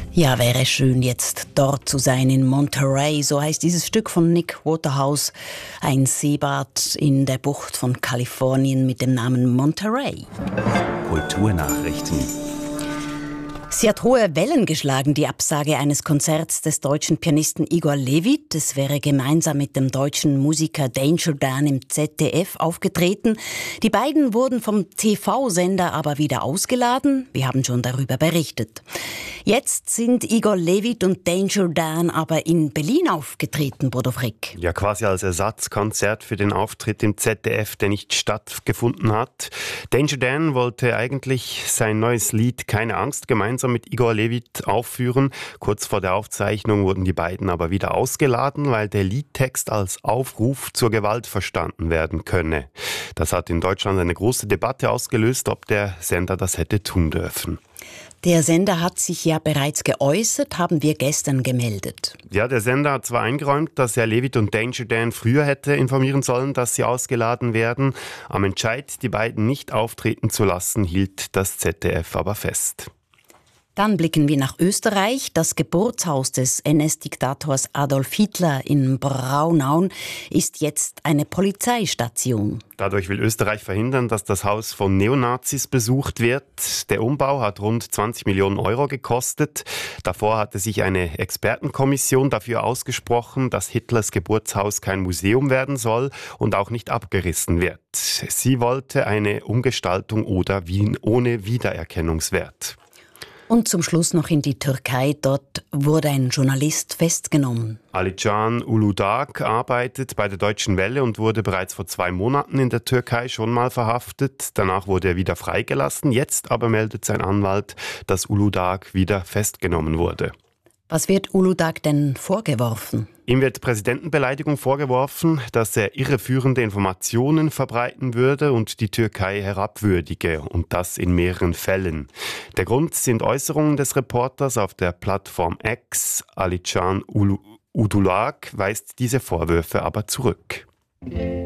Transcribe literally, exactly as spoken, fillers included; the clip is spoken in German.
Ja, wäre schön, jetzt dort zu sein in Monterey. So heißt dieses Stück von Nick Waterhouse. Ein Seebad in der Bucht von Kalifornien mit dem Namen Monterey. Kulturnachrichten. Sie hat hohe Wellen geschlagen, die Absage eines Konzerts des deutschen Pianisten Igor Levit. Es wäre gemeinsam mit dem deutschen Musiker Danger Dan im Z D F aufgetreten. Die beiden wurden vom T V-Sender aber wieder ausgeladen. Wir haben schon darüber berichtet. Jetzt sind Igor Levit und Danger Dan aber in Berlin aufgetreten, Bodo Frick. Ja, quasi als Ersatzkonzert für den Auftritt im Z D F, der nicht stattgefunden hat. Danger Dan wollte eigentlich sein neues Lied Keine Angst gemeinsam mit Igor Levit aufführen. Kurz vor der Aufzeichnung wurden die beiden aber wieder ausgeladen, weil der Liedtext als Aufruf zur Gewalt verstanden werden könne. Das hat in Deutschland eine große Debatte ausgelöst, ob der Sender das hätte tun dürfen. Der Sender hat sich ja bereits geäußert, haben wir gestern gemeldet. Ja, der Sender hat zwar eingeräumt, dass er Levit und Danger Dan früher hätte informieren sollen, dass sie ausgeladen werden. Am Entscheid, die beiden nicht auftreten zu lassen, hielt das Z D F aber fest. Dann blicken wir nach Österreich. Das Geburtshaus des N S-Diktators Adolf Hitler in Braunau ist jetzt eine Polizeistation. Dadurch will Österreich verhindern, dass das Haus von Neonazis besucht wird. Der Umbau hat rund zwanzig Millionen Euro gekostet. Davor hatte sich eine Expertenkommission dafür ausgesprochen, dass Hitlers Geburtshaus kein Museum werden soll und auch nicht abgerissen wird. Sie wollte eine Umgestaltung oder Wien ohne Wiedererkennungswert. Und zum Schluss noch in die Türkei. Dort wurde ein Journalist festgenommen. Alican Uludağ arbeitet bei der Deutschen Welle und wurde bereits vor zwei Monaten in der Türkei schon mal verhaftet. Danach wurde er wieder freigelassen. Jetzt aber meldet sein Anwalt, dass Uludağ wieder festgenommen wurde. Was wird Uludağ denn vorgeworfen? Ihm wird Präsidentenbeleidigung vorgeworfen, dass er irreführende Informationen verbreiten würde und die Türkei herabwürdige, und das in mehreren Fällen. Der Grund sind Äußerungen des Reporters auf der Plattform X. Alican Uludağ weist diese Vorwürfe aber zurück.